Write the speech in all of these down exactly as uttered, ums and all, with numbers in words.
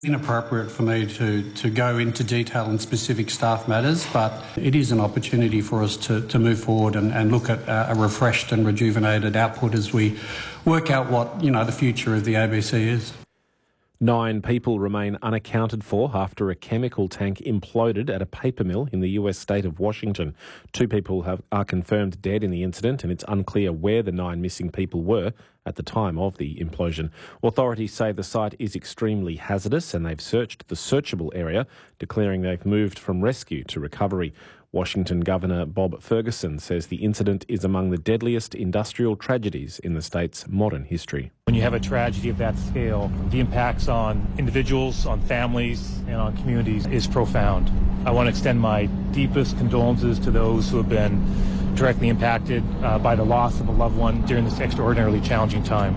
Inappropriate for me to, to go into detail on specific staff matters, but it is an opportunity for us to, to move forward and, and look at a refreshed and rejuvenated output as we work out what, you know, the future of the A B C is. Nine people remain unaccounted for after a chemical tank imploded at a paper mill in the U S state of Washington. Two people have, are confirmed dead in the incident, and it's unclear where the nine missing people were at the time of the implosion. Authorities say the site is extremely hazardous and they've searched the searchable area, declaring they've moved from rescue to recovery. Washington Governor Bob Ferguson says the incident is among the deadliest industrial tragedies in the state's modern history. When you have a tragedy of that scale, the impacts on individuals, on families, and on communities is profound. I want to extend my deepest condolences to those who have been directly impacted uh, by the loss of a loved one during this extraordinarily challenging time.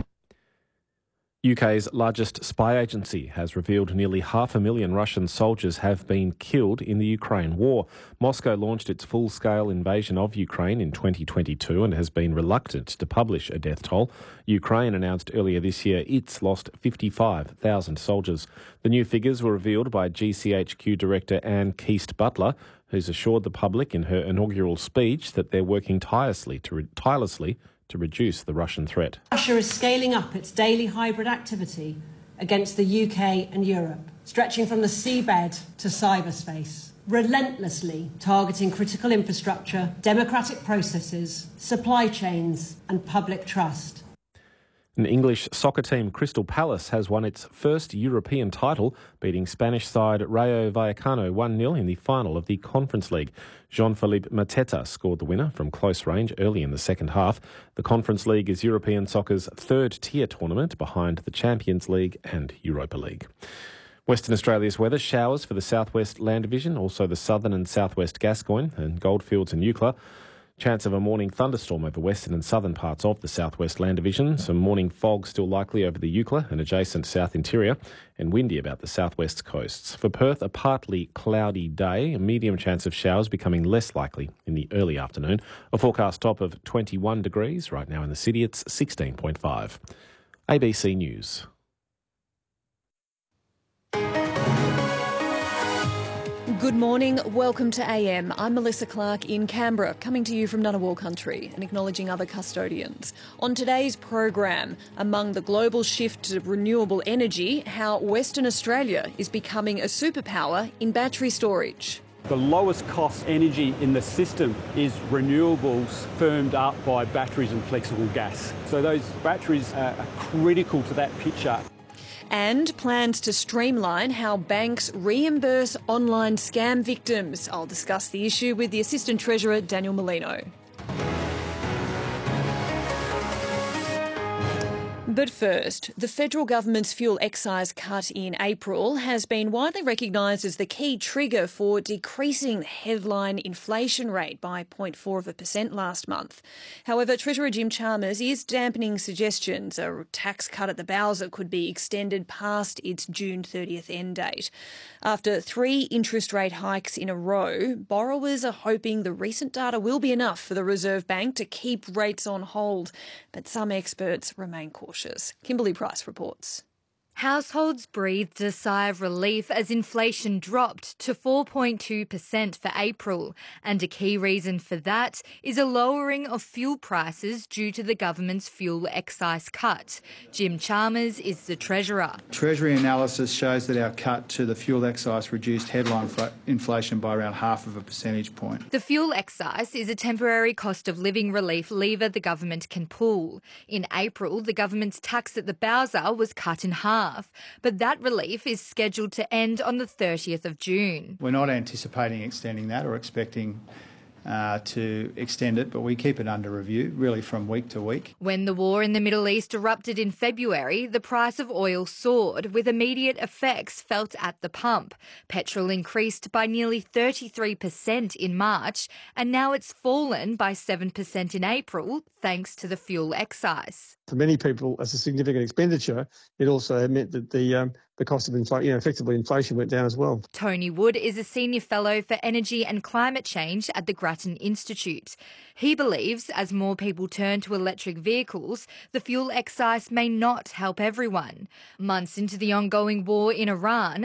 U K's largest spy agency has revealed nearly half a million Russian soldiers have been killed in the Ukraine war. Moscow launched its full-scale invasion of Ukraine in twenty twenty-two and has been reluctant to publish a death toll. Ukraine announced earlier this year it's lost fifty-five thousand soldiers. The new figures were revealed by G C H Q Director Anne Keast-Butler, who's assured the public in her inaugural speech that they're working tirelessly to, re- tirelessly to reduce the Russian threat. Russia is scaling up its daily hybrid activity against the U K and Europe, stretching from the seabed to cyberspace, relentlessly targeting critical infrastructure, democratic processes, supply chains and public trust. An English soccer team, Crystal Palace, has won its first European title, beating Spanish side Rayo Vallecano one nil in the final of the Conference League. Jean-Philippe Mateta scored the winner from close range early in the second half. The Conference League is European soccer's third-tier tournament behind the Champions League and Europa League. Western Australia's weather: showers for the southwest Land Division, also the southern and southwest Gascoyne and Goldfields and Eucla. Chance of a morning thunderstorm over western and southern parts of the southwest Land Division. Some morning fog still likely over the Eucla and adjacent south interior, and windy about the southwest coasts. For Perth, a partly cloudy day, a medium chance of showers becoming less likely in the early afternoon. A forecast top of twenty-one degrees. Right now in the city, it's sixteen point five. A B C News. Good morning, welcome to A M. I'm Melissa Clark in Canberra, coming to you from Ngunnawal country and acknowledging other custodians. On today's program, among the global shift to renewable energy, how Western Australia is becoming a superpower in battery storage. The lowest cost energy in the system is renewables firmed up by batteries and flexible gas. So those batteries are critical to that picture. And plans to streamline how banks reimburse online scam victims. I'll discuss the issue with the Assistant Treasurer, Daniel Molino. But first, the federal government's fuel excise cut in April has been widely recognised as the key trigger for decreasing the headline inflation rate by zero point four of a percent last month. However, Treasurer Jim Chalmers is dampening suggestions a tax cut at the Bowser could be extended past its June thirtieth end date. After three interest rate hikes in a row, borrowers are hoping the recent data will be enough for the Reserve Bank to keep rates on hold, but some experts remain cautious. Kimberly Price reports. Households breathed a sigh of relief as inflation dropped to four point two percent for April, and a key reason for that is a lowering of fuel prices due to the government's fuel excise cut. Jim Chalmers is the Treasurer. Treasury analysis shows that our cut to the fuel excise reduced headline inflation by around half of a percentage point. The fuel excise is a temporary cost of living relief lever the government can pull. In April, the government's tax at the Bowser was cut in half. But that relief is scheduled to end on the thirtieth of June. We're not anticipating extending that or expecting uh, to extend it, but we keep it under review, really from week to week. When the war in the Middle East erupted in February, the price of oil soared, with immediate effects felt at the pump. Petrol increased by nearly thirty-three percent in March, and now it's fallen by seven percent in April, thanks to the fuel excise. For many people, as a significant expenditure, it also meant that the um, the cost of inflation, you know, effectively inflation went down as well. Tony Wood is a senior fellow for energy and climate change at the Grattan Institute. He believes as more people turn to electric vehicles, the fuel excise may not help everyone. Months into the ongoing war in Iran,